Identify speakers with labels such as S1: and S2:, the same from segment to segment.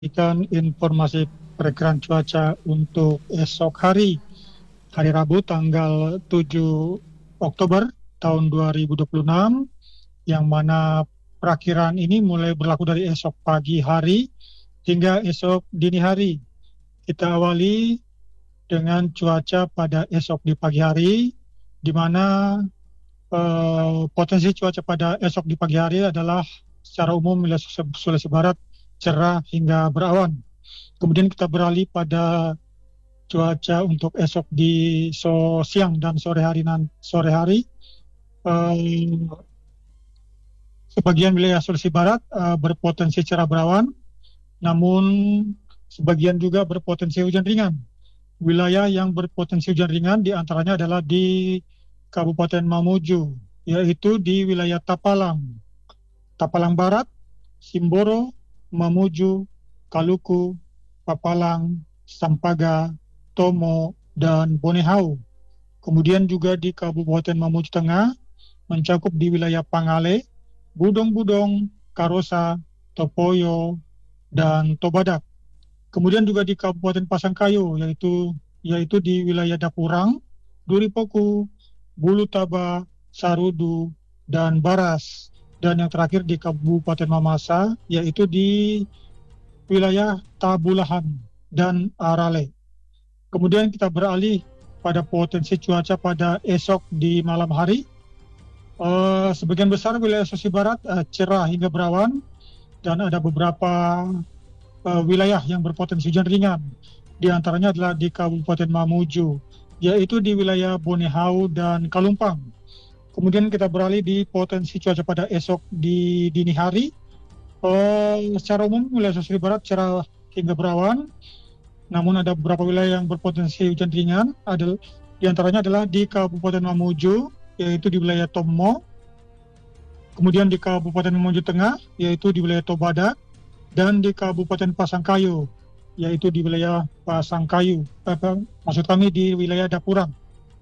S1: Berikan informasi perkiraan cuaca untuk esok hari Rabu tanggal 7 Oktober tahun 2026, yang mana perakiraan ini mulai berlaku dari esok pagi hari hingga esok dini hari. Kita awali dengan cuaca pada esok di pagi hari, di mana potensi cuaca pada esok di pagi hari adalah secara umum wilayah Sulawesi Barat cerah hingga berawan. Kemudian kita beralih pada cuaca untuk esok di siang dan sore hari. Sebagian wilayah Sulawesi Barat berpotensi cerah berawan, namun sebagian juga berpotensi hujan ringan. Wilayah yang berpotensi hujan ringan diantaranya adalah di Kabupaten Mamuju, yaitu di wilayah Tapalang Barat, Simboro, Mamuju, Kaluku, Papalang, Sampaga, Tomo, dan Bonehau. Kemudian juga di Kabupaten Mamuju Tengah mencakup di wilayah Pangale, Budong-Budong, Karosa, Topoyo, dan Tobadak. Kemudian juga di Kabupaten Pasangkayu, yaitu di wilayah Dapurang, Duripoku, Bulutaba, Sarudu, dan Baras. Dan yang terakhir di Kabupaten Mamasa, yaitu di wilayah Tabulahan dan Arale. Kemudian kita beralih pada potensi cuaca pada esok di malam hari. Sebagian besar wilayah Sulawesi Barat cerah hingga berawan, dan ada beberapa wilayah yang berpotensi hujan ringan. Di antaranya adalah di Kabupaten Mamuju, yaitu di wilayah Bonehau dan Kalumpang. Kemudian kita beralih di potensi cuaca pada esok di dini hari. Secara umum wilayah Sulawesi Barat cerah hingga berawan, namun ada beberapa wilayah yang berpotensi hujan ringan. Di antaranya adalah di Kabupaten Mamuju, yaitu di wilayah Tomo. Kemudian di Kabupaten Mamuju Tengah, yaitu di wilayah Tobadak, dan di Kabupaten Pasangkayu, yaitu di wilayah Pasangkayu. Maksud kami di wilayah Dapurang.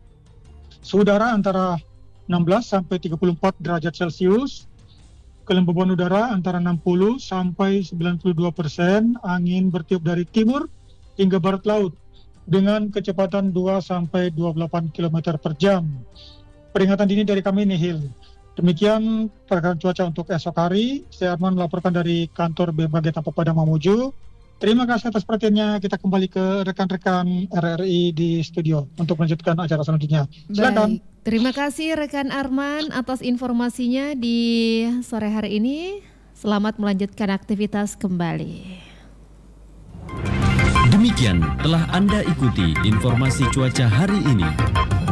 S1: Suhu udara antara 16 sampai 34 derajat Celcius. Kelembaban udara antara 60 sampai 92%. Angin bertiup dari timur hingga barat laut dengan kecepatan 2 sampai 28 km per jam. Peringatan dini dari kami nihil. Demikian perkiraan cuaca untuk esok hari. Saya Arman melaporkan dari kantor BMKG Tanpa Padang Mamuju. Terima kasih atas perhatiannya. Kita kembali ke rekan-rekan RRI di studio untuk melanjutkan acara selanjutnya. Silakan.
S2: Baik, terima kasih rekan Arman atas informasinya di sore hari ini. Selamat melanjutkan aktivitas kembali.
S3: Demikian telah Anda ikuti informasi cuaca hari ini.